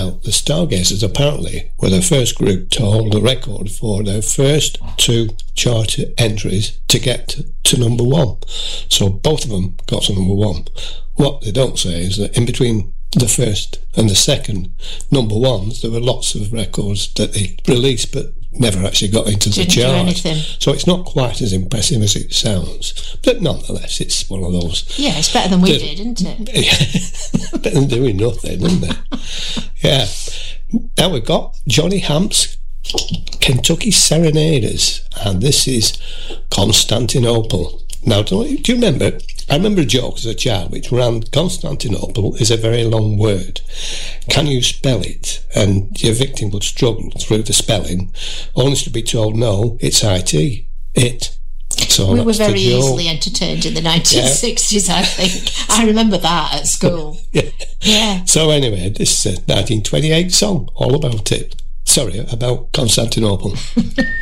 Now, the Stargazers apparently were the first group to hold the record for their first 2 chart entries to get to number 1. So both of them got to number 1. What they don't say is that in between the first and the second number 1s, there were lots of records that they released but never actually got into the chart. So it's not quite as impressive as it sounds, but nonetheless it's one of those. Yeah, it's better than we did, isn't it? Better than doing nothing, isn't it? Yeah. Now we've got Johnny Hamp's Kentucky Serenaders, and this is Constantinople. Now, do you remember? I remember a joke as a child which ran, Constantinople is a very long word. Can you spell it? And your victim would struggle through the spelling, only to be told, no, it's IT. It. So we were very easily entertained in the 1960s, I think. I remember that at school. Yeah. So anyway, this is a 1928 song, all about it. Sorry, about Constantinople.